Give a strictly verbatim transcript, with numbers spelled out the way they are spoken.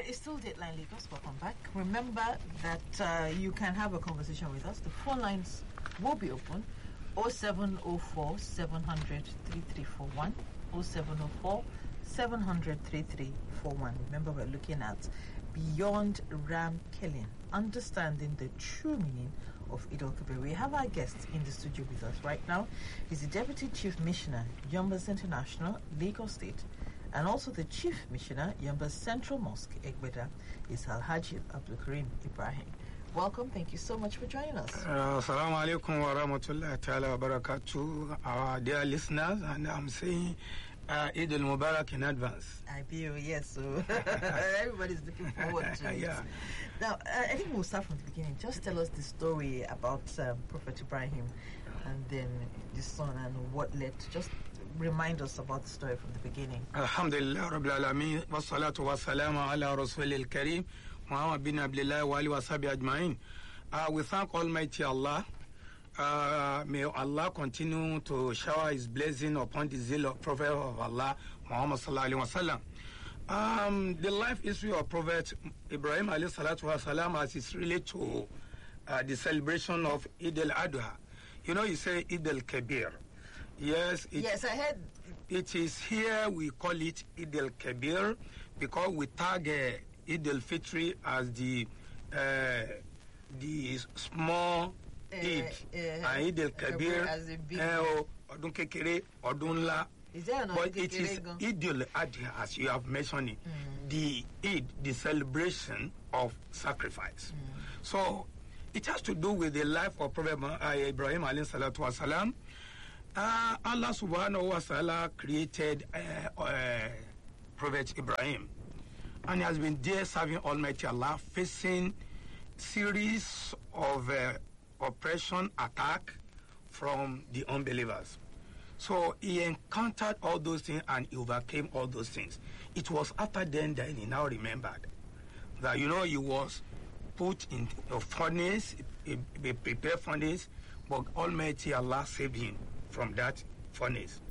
right, it's still Dateline Lagos. Welcome back. Remember that uh, you can have a conversation with us. The phone lines will be open. oh seven oh four, seven hundred, thirty-three forty-one. oh seven oh four, seven hundred, thirty-three forty-one. Remember, we're looking at Beyond Ram Killing, understanding the true meaning of Eid al-Kabir. We have our guest in the studio with us right now. He's the Deputy Chief Missioner, Yombas International, Lagos State, and also the Chief Missioner, Yombas Central Mosque, Egbeda, is Alhaji Abdul Karim Ibrahim. Welcome. Thank you so much for joining us. Assalamu uh, alaikum wa rahmatullahi ta'ala wa barakatuh, our dear listeners, and I'm saying uh, Eid al-Mubarak in advance. I feel, yes, so everybody's looking forward to it. Yeah. Now, uh, I think we'll start from the beginning. Just tell us the story about um, Prophet Ibrahim and then the son and what led to. Just remind us about the story from the beginning. Alhamdulillah Rabbil Alameen, wa salatu wa salamu ala Rasulil Kareem, Muhammad bin Abdullah wa alihi wa sahbihi ajma'in. Uh, we thank Almighty Allah. Uh, may Allah continue to shower His blessing upon the zeal of Prophet of Allah, Muhammad sallallahu alaihi wasallam. Um, the life history of Prophet Ibrahim alayhi salatu wasalam as is related to uh, the celebration of Eid al-Adha. You know, you say Eid al-Kabir. Yes, it, yes, I heard. It is here we call it Eid al-Kabir because we tag uh, Eid al-Fitri as the uh, the small uh, Eid, uh, and Eid al-Kabir as a big uh, Odun Kekere, Odun La. Is there another But it is Eid al-Adha, as you have mentioned it, mm. the Eid, the celebration of sacrifice. Mm. So it has to do with the life of Prophet uh, Ibrahim alayhi salatu wasalam. Uh, Allah subhanahu wa ta'ala created uh, uh, Prophet Ibrahim, and he has been there serving Almighty Allah, facing series of uh, oppression, attack from the unbelievers. So he encountered all those things and he overcame all those things. It was after then that he now remembered that, you know, he was put in a furnace, a, a prepared furnace, but Almighty Allah saved him from that furnace.